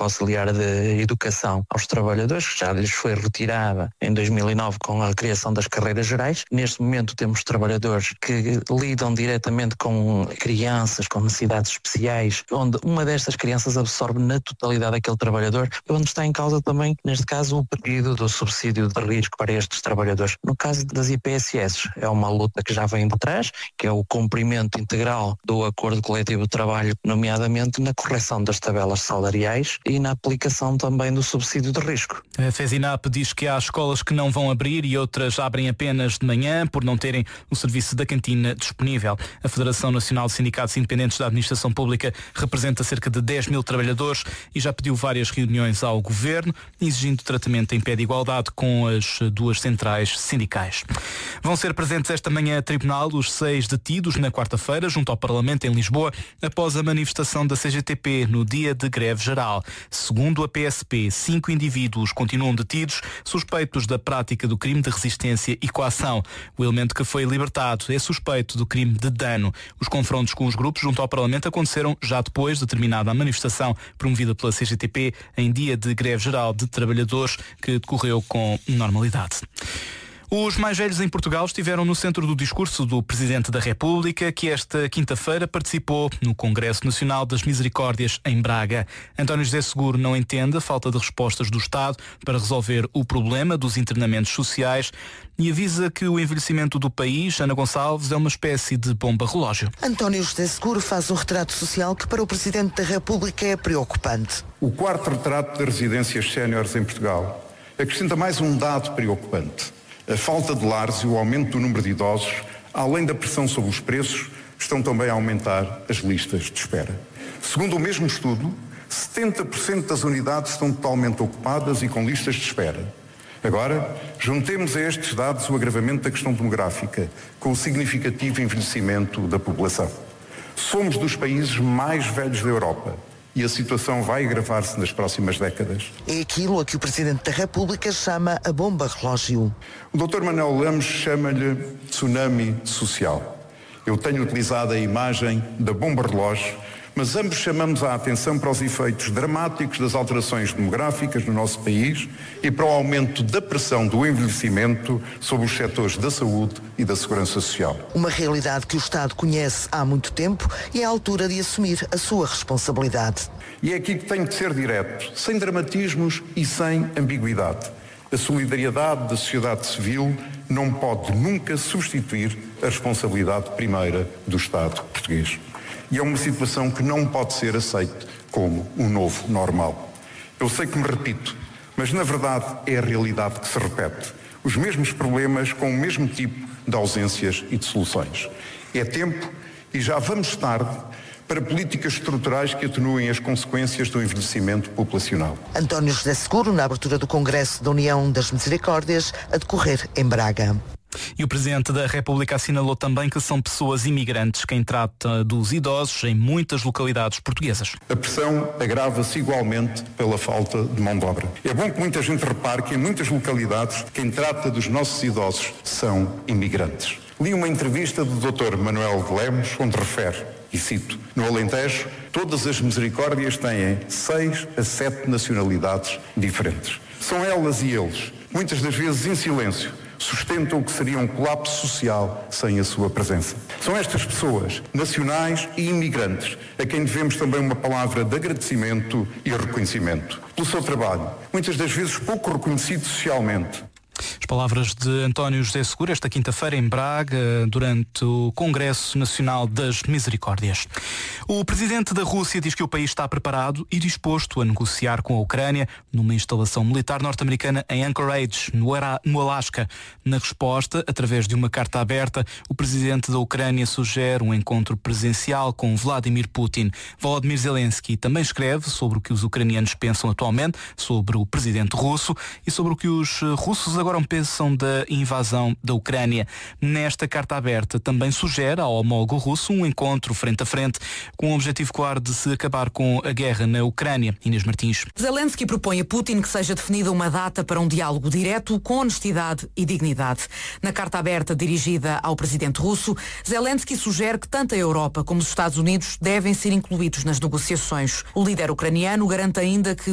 auxiliar de educação aos trabalhadores, que já lhes foi retirada em 2009 com a criação das carreiras gerais. Neste momento temos trabalhadores que lidam diretamente com crianças com necessidades especiais, onde uma destas crianças absorve na totalidade aquele trabalhador, onde está em causa também, neste caso, o pedido do subsídio de risco para estes trabalhadores. No caso das IPSS, é uma luta que já vem de trás, que é o cumprimento integral do acordo coletivo de trabalho, nomeadamente na correção das tabelas salariais e na aplicação também do subsídio de risco. A FESINAP diz que há escolas que não vão abrir e outras abrem apenas de manhã por não terem o serviço da cantina disponível. A Federação Nacional de Sindicatos Independentes da Administração Pública representa cerca de 10 mil trabalhadores e já pediu várias reuniões ao Governo, exigindo tratamento em pé de igualdade com as duas centrais sindicais. Vão ser presentes esta manhã a tribunal os 6 detidos na quarta-feira, junto ao Parlamento em Lisboa, após a manifestação da CGTP no dia de greve geral. Segundo a PSP, 5 indivíduos continuam detidos, suspeitos da prática do crime de resistência e coação. O elemento que foi libertado é suspeito do crime de dano. Os confrontos com os grupos junto ao Parlamento aconteceram já depois de terminada a manifestação promovida pela CGTP em dia de greve geral de trabalhadores que decorreu com normalidade. Os mais velhos em Portugal estiveram no centro do discurso do Presidente da República, que esta quinta-feira participou no Congresso Nacional das Misericórdias em Braga. António José Seguro não entende a falta de respostas do Estado para resolver o problema dos internamentos sociais e avisa que o envelhecimento do país, Ana Gonçalves, é uma espécie de bomba-relógio. António José Seguro faz um retrato social que para o Presidente da República é preocupante. O quarto retrato das residências séniores em Portugal acrescenta mais um dado preocupante. A falta de lares e o aumento do número de idosos, além da pressão sobre os preços, estão também a aumentar as listas de espera. Segundo o mesmo estudo, 70% das unidades estão totalmente ocupadas e com listas de espera. Agora, juntemos a estes dados o agravamento da questão demográfica, com o significativo envelhecimento da população. Somos dos países mais velhos da Europa. E a situação vai agravar-se nas próximas décadas. É aquilo a que o Presidente da República chama a bomba-relógio. O Dr. Manuel Lemos chama-lhe tsunami social. Eu tenho utilizado a imagem da bomba-relógio, mas ambos chamamos a atenção para os efeitos dramáticos das alterações demográficas no nosso país e para o aumento da pressão do envelhecimento sobre os setores da saúde e da segurança social. Uma realidade que o Estado conhece há muito tempo e é a altura de assumir a sua responsabilidade. E é aqui que tenho de ser direto, sem dramatismos e sem ambiguidade. A solidariedade da sociedade civil não pode nunca substituir a responsabilidade primeira do Estado português. E é uma situação que não pode ser aceita como um novo normal. Eu sei que me repito, mas na verdade é a realidade que se repete. Os mesmos problemas com o mesmo tipo de ausências e de soluções. É tempo e já vamos tarde para políticas estruturais que atenuem as consequências do envelhecimento populacional. António José Seguro, na abertura do Congresso da União das Misericórdias, a decorrer em Braga. E o Presidente da República assinalou também que são pessoas imigrantes quem trata dos idosos em muitas localidades portuguesas. A pressão agrava-se igualmente pela falta de mão de obra. É bom que muita gente repare que em muitas localidades quem trata dos nossos idosos são imigrantes. Li uma entrevista do Dr. Manuel de Lemos, onde refere, e cito, no Alentejo, todas as misericórdias têm 6 a 7 nacionalidades diferentes. São elas e eles, muitas das vezes em silêncio, sustentam o que seria um colapso social sem a sua presença. São estas pessoas, nacionais e imigrantes, a quem devemos também uma palavra de agradecimento e reconhecimento pelo seu trabalho, muitas das vezes pouco reconhecido socialmente. As palavras de António José Seguro esta quinta-feira em Braga, durante o Congresso Nacional das Misericórdias. O presidente da Rússia diz que o país está preparado e disposto a negociar com a Ucrânia numa instalação militar norte-americana em Anchorage, no Alasca. Na resposta, através de uma carta aberta, o presidente da Ucrânia sugere um encontro presencial com Vladimir Putin. Volodymyr Zelensky também escreve sobre o que os ucranianos pensam atualmente, sobre o presidente russo e sobre o que os russos agora pensam da invasão da Ucrânia. Nesta carta aberta também sugere ao homólogo russo um encontro frente a frente com o objetivo claro de se acabar com a guerra na Ucrânia. Inês Martins. Zelensky propõe a Putin que seja definida uma data para um diálogo direto com honestidade e dignidade. Na carta aberta dirigida ao presidente russo, Zelensky sugere que tanto a Europa como os Estados Unidos devem ser incluídos nas negociações. O líder ucraniano garante ainda que